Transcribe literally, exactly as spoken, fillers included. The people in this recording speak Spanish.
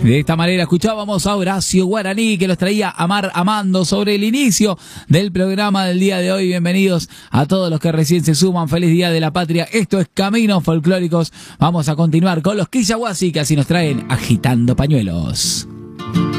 De esta manera escuchábamos a Horacio Guaraní, que los traía Amar Amando sobre el inicio del programa del día de hoy. Bienvenidos a todos los que recién se suman. Feliz Día de la Patria. Esto es Caminos Folclóricos. Vamos a continuar con los Quillahuasi, que así nos traen Agitando Pañuelos.